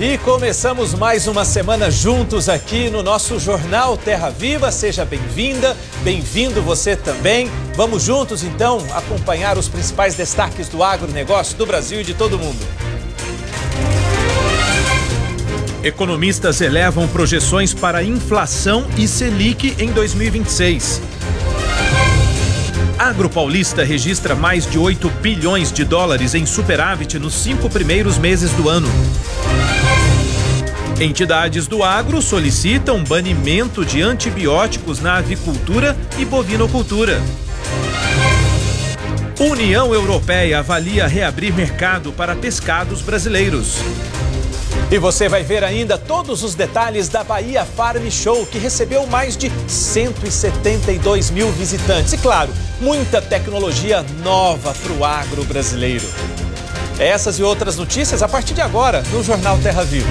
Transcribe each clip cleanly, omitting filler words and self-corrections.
E começamos mais uma semana juntos aqui no nosso Jornal Terra Viva. Seja bem-vinda, bem-vindo você também. Vamos juntos, então, acompanhar os principais destaques do agronegócio do Brasil e de todo mundo. Economistas elevam projeções para inflação e Selic em 2026. Agropaulista registra mais de 8 bilhões de dólares em superávit nos 5 primeiros meses do ano. Entidades do agro solicitam banimento de antibióticos na avicultura e bovinocultura. União Europeia avalia reabrir mercado para pescados brasileiros. E você vai ver ainda todos os detalhes da Bahia Farm Show, que recebeu mais de 172 mil visitantes. E claro, muita tecnologia nova para o agro brasileiro. Essas e outras notícias a partir de agora no Jornal Terra Viva.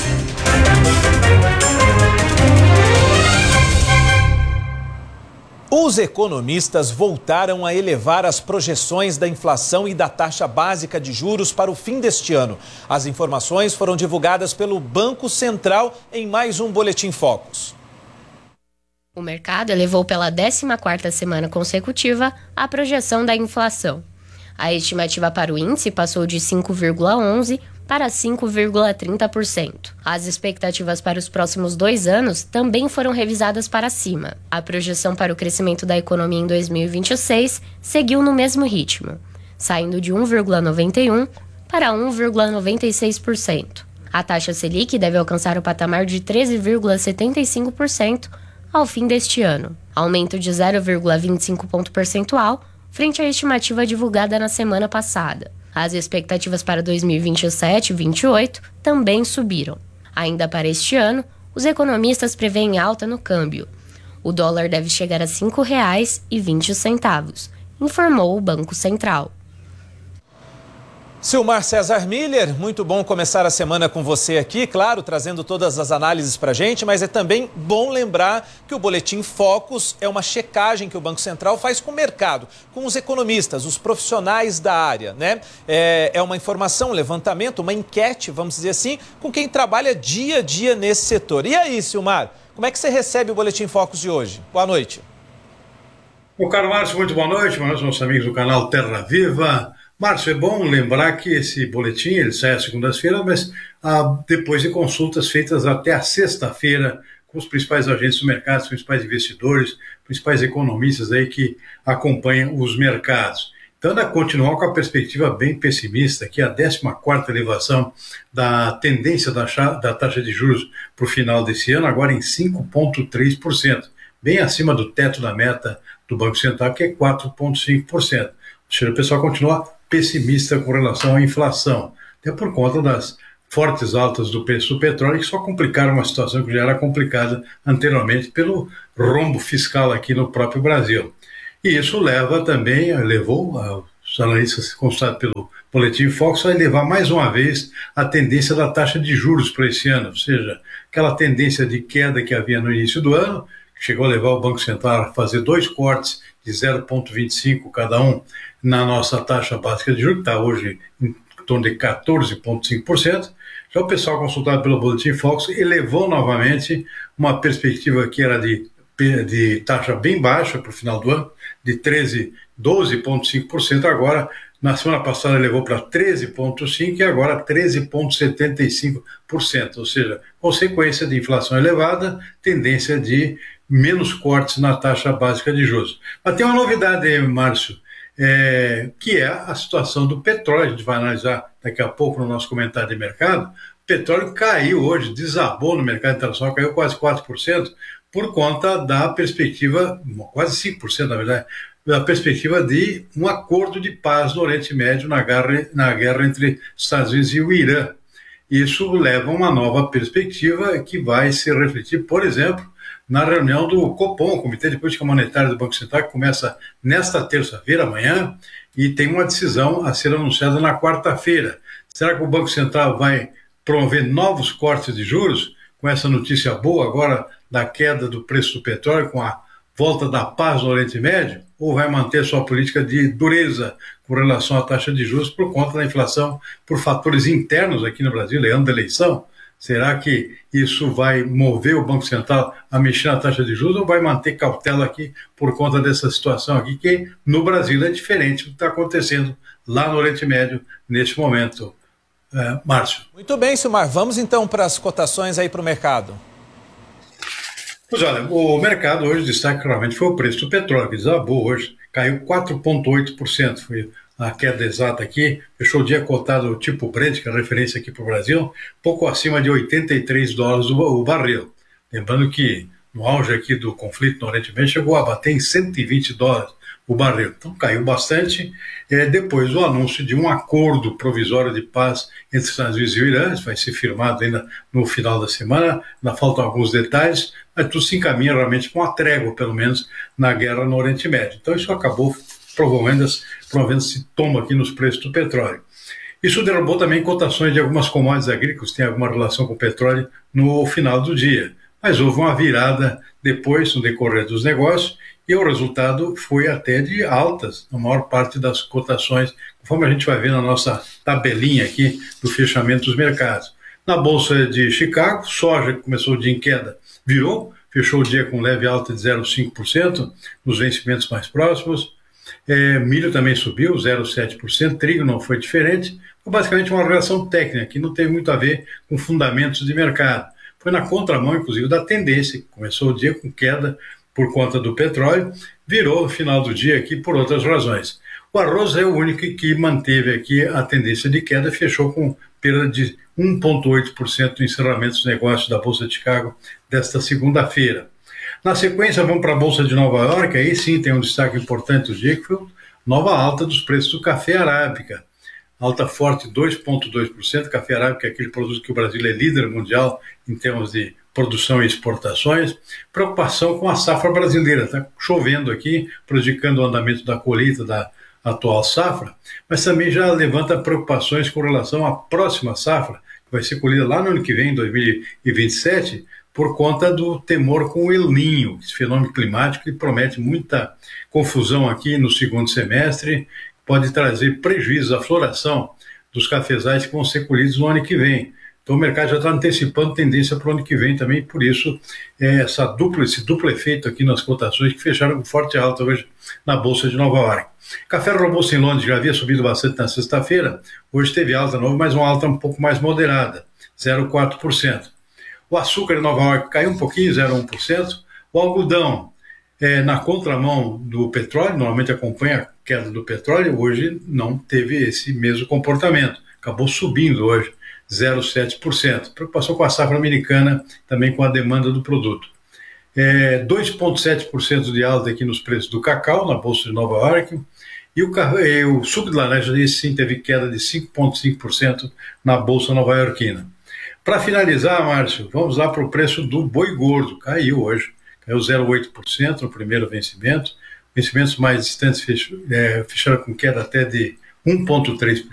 Os economistas voltaram a elevar as projeções da inflação e da taxa básica de juros para o fim deste ano. As informações foram divulgadas pelo Banco Central em mais um Boletim Focus. O mercado elevou pela 14ª semana consecutiva a projeção da inflação. A estimativa para o índice passou de 5,11% para 5,30%. As expectativas para os próximos 2 anos também foram revisadas para cima. A projeção para o crescimento da economia em 2026 seguiu no mesmo ritmo, saindo de 1,91% para 1,96%. A taxa Selic deve alcançar o patamar de 13,75% ao fim deste ano, aumento de 0,25 ponto percentual frente à estimativa divulgada na semana passada. As expectativas para 2027 e 2028 também subiram. Ainda para este ano, os economistas prevêem alta no câmbio. O dólar deve chegar a R$ 5,20, informou o Banco Central. Silmar César Miller, muito bom começar a semana com você aqui, claro, trazendo todas as análises para a gente, mas é também bom lembrar que o Boletim Focus é uma checagem que o Banco Central faz com o mercado, com os economistas, os profissionais da área, né? É uma informação, um levantamento, uma enquete, vamos dizer assim, com quem trabalha dia a dia nesse setor. E aí, Silmar, como é que você recebe o Boletim Focus de hoje? Boa noite. Meu caro Márcio, muito boa noite, nossos amigos do canal Terra Viva. Márcio, é bom lembrar que esse boletim ele sai às segundas-feiras, mas depois de consultas feitas até a sexta-feira com os principais agentes do mercado, os principais investidores, principais economistas aí que acompanham os mercados. Então, ainda continuar com a perspectiva bem pessimista, que é a 14ª elevação da tendência da taxa de juros para o final desse ano, agora em 5,3%, bem acima do teto da meta do Banco Central, que é 4,5%. Ou seja, o pessoal continua pessimista com relação à inflação, até por conta das fortes altas do preço do petróleo, que só complicaram uma situação que já era complicada anteriormente pelo rombo fiscal aqui no próprio Brasil. E isso levou os analistas consultados pelo Boletim Focus a elevar mais uma vez a tendência da taxa de juros para esse ano, ou seja, aquela tendência de queda que havia no início do ano, que chegou a levar o Banco Central a fazer 2 cortes de 0,25 cada um na nossa taxa básica de juros, que está hoje em torno de 14,5%. Já o pessoal consultado pelo Boletim Focus elevou novamente uma perspectiva que era de taxa bem baixa para o final do ano, de 12,5%, agora, na semana passada elevou para 13,5% e agora 13,75%, ou seja, consequência de inflação elevada, tendência de menos cortes na taxa básica de juros. Mas tem uma novidade aí, Márcio, que é a situação do petróleo. A gente vai analisar daqui a pouco no nosso comentário de mercado. O petróleo caiu hoje, desabou no mercado internacional, caiu quase 4%, por conta da perspectiva, quase 5% na verdade, da perspectiva de um acordo de paz no Oriente Médio na guerra entre Estados Unidos e o Irã. Isso leva a uma nova perspectiva que vai se refletir, por exemplo, na reunião do Copom, o Comitê de Política Monetária do Banco Central, que começa nesta terça-feira, amanhã, e tem uma decisão a ser anunciada na quarta-feira. Será que o Banco Central vai promover novos cortes de juros, com essa notícia boa agora da queda do preço do petróleo, com a volta da paz no Oriente Médio, ou vai manter sua política de dureza com relação à taxa de juros por conta da inflação, por fatores internos aqui no Brasil, ano da eleição, Será que isso vai mover o Banco Central a mexer na taxa de juros ou vai manter cautela aqui por conta dessa situação aqui, que no Brasil é diferente do que está acontecendo lá no Oriente Médio neste momento, Márcio? Muito bem, Silmar. Vamos então para as cotações aí para o mercado. Pois olha, o mercado hoje, destaque claramente foi o preço do petróleo, que desabou hoje, caiu 4,8%, foi a queda exata aqui, fechou o dia cotado tipo Brent, que é a referência aqui para o Brasil, pouco acima de $83 o barril. Lembrando que no auge aqui do conflito no Oriente Médio chegou a bater em $120 o barril. Então caiu bastante, depois do anúncio de um acordo provisório de paz entre os Estados Unidos e o Irã, vai ser firmado ainda no final da semana, ainda faltam alguns detalhes, mas tudo se encaminha realmente com uma trégua, pelo menos, na guerra no Oriente Médio. Então isso acabou promovendo esse tombo aqui nos preços do petróleo. Isso derrubou também cotações de algumas commodities agrícolas que têm alguma relação com o petróleo no final do dia. Mas houve uma virada depois, no decorrer dos negócios, e o resultado foi até de altas, na maior parte das cotações, conforme a gente vai ver na nossa tabelinha aqui do fechamento dos mercados. Na Bolsa de Chicago, soja que começou o dia em queda, virou, fechou o dia com leve alta de 0,5%, nos vencimentos mais próximos. Milho também subiu, 0,7%, trigo não foi diferente, foi basicamente uma relação técnica, que não tem muito a ver com fundamentos de mercado. Foi na contramão, inclusive, da tendência, que começou o dia com queda por conta do petróleo, virou no final do dia aqui por outras razões. O arroz é o único que manteve aqui a tendência de queda, fechou com perda de 1,8% no encerramento dos negócios da Bolsa de Chicago desta segunda-feira. Na sequência, vamos para a Bolsa de Nova York, aí sim tem um destaque importante do dia, que foi a nova alta dos preços do café arábica. Alta forte, 2,2%, café arábica é aquele produto que o Brasil é líder mundial em termos de produção e exportações. Preocupação com a safra brasileira, está chovendo aqui, prejudicando o andamento da colheita da atual safra, mas também já levanta preocupações com relação à próxima safra, que vai ser colhida lá no ano que vem, em 2027, por conta do temor com o El Niño, esse fenômeno climático que promete muita confusão aqui no segundo semestre, pode trazer prejuízos à floração dos cafezais que vão ser colhidos no ano que vem. Então o mercado já está antecipando tendência para o ano que vem também, por isso esse duplo efeito aqui nas cotações que fecharam com forte alta hoje na Bolsa de Nova York. Café robusto em Londres já havia subido bastante na sexta-feira, hoje teve alta nova, mas uma alta um pouco mais moderada, 0,4%. O açúcar em Nova York caiu um pouquinho, 0,1%. O algodão, na contramão do petróleo, normalmente acompanha a queda do petróleo, hoje não teve esse mesmo comportamento. Acabou subindo hoje, 0,7%. Preocupação com a safra americana, também com a demanda do produto. 2,7% de alta aqui nos preços do cacau, na Bolsa de Nova York. E o suco de laranja, esse sim, teve queda de 5,5% na Bolsa nova-iorquina. Para finalizar, Márcio, vamos lá para o preço do boi gordo. Caiu hoje, caiu 0,8% no primeiro vencimento. Vencimentos mais distantes fecharam com queda até de 1,3%.